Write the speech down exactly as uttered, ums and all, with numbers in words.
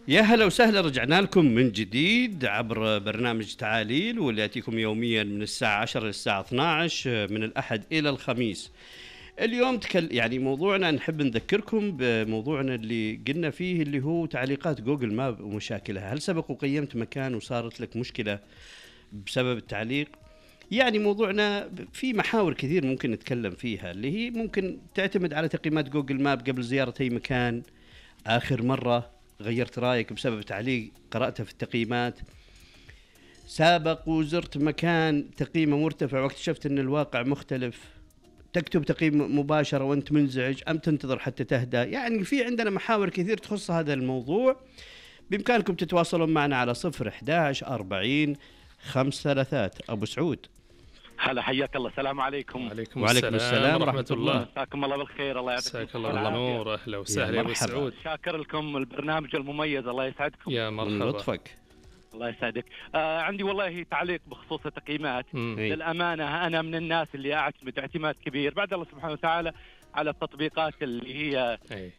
يا هلا وسهلا، رجعنا لكم من جديد عبر برنامج تعاليل، واللي يأتيكم يوميا من الساعة عشرة للساعة اثني عشر من الأحد إلى الخميس. اليوم تكل يعني موضوعنا، نحب نذكركم بموضوعنا اللي قلنا فيه، اللي هو تعليقات جوجل ماب ومشاكلها. هل سبق وقيمت مكان وصارت لك مشكلة بسبب التعليق؟ يعني موضوعنا في محاور كثير ممكن نتكلم فيها، اللي هي ممكن تعتمد على تقييمات جوجل ماب قبل زيارة أي مكان. آخر مرة غيرت رأيك بسبب تعليق قرأته في التقييمات. سابق وزرت مكان تقييمه مرتفع واكتشفت أن الواقع مختلف. تكتب تقييم مباشرة وأنت منزعج أم تنتظر حتى تهدى؟ يعني في عندنا محاور كثير تخص هذا الموضوع. بإمكانكم تتواصلون معنا على صفر أحد عشر أربعين خمس ثلاثات. أبو سعود، هلا، حياك الله. السلام عليكم. وعليكم وعليكم السلام ورحمة الله. مساكم الله بالخير. الله يعطيكم مساك الله بالنور. اهلا وسهلا يا ابو سعود. شاكر لكم البرنامج المميز، الله يسعدكم. يا مرحبا. من لطفك. الله يسعدك. آه عندي والله تعليق بخصوص التقييمات. للأمانة أنا من الناس اللي أعتمد اعتماد كبير بعد الله سبحانه وتعالى على التطبيقات اللي هي أي.